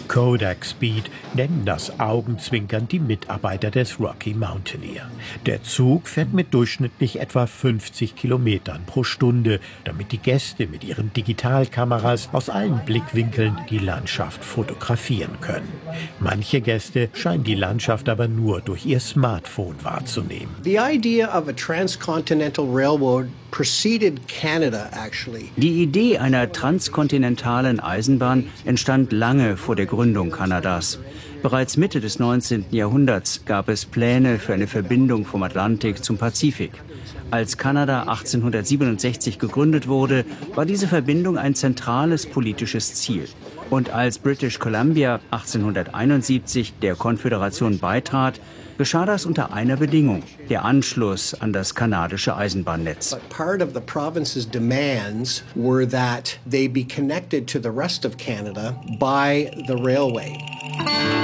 Kodak Speed nennen das augenzwinkernd die Mitarbeiter des Rocky Mountaineer. Der Zug fährt mit durchschnittlich etwa 50 Kilometern pro Stunde, damit die Gäste mit ihren Digitalkameras aus allen Blickwinkeln die Landschaft fotografieren können. Manche Gäste scheinen die Landschaft aber nur durch ihr Smartphone wahrzunehmen. The idea of a transcontinental railroad preceded Canada actually. Die Idee einer transkontinentalen Eisenbahn entstand lange vor der Gründung Kanadas. Bereits Mitte des 19. Jahrhunderts gab es Pläne für eine Verbindung vom Atlantik zum Pazifik. Als Kanada 1867 gegründet wurde, war diese Verbindung ein zentrales politisches Ziel. Und als British Columbia 1871 der Konföderation beitrat, geschah das unter einer Bedingung: der Anschluss an das kanadische Eisenbahnnetz. But part of the province's demands were that they be connected to the rest of Canada by the railway.